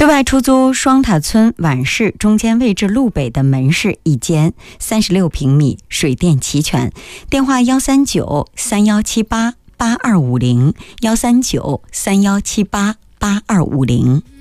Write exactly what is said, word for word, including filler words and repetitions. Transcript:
对外出租双塔村晚市中间位置路北的门市一间，三十六平米，水电齐全。电话幺三九三幺七八八二五零，幺三九三幺七八八二五零。